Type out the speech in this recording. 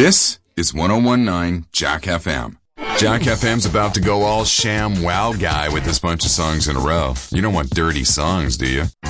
This is 1019 Jack FM. Jack FM's about to go all sham wow guy with this bunch of songs in a row. You don't want dirty songs, do you?